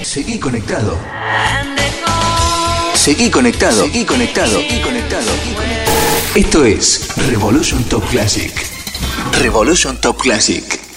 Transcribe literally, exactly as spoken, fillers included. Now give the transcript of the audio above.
Seguí conectado. Seguí conectado. Seguí conectado. Seguí conectado. Seguí conectado. Esto es Revolution Top Classic. Revolution Top Classic.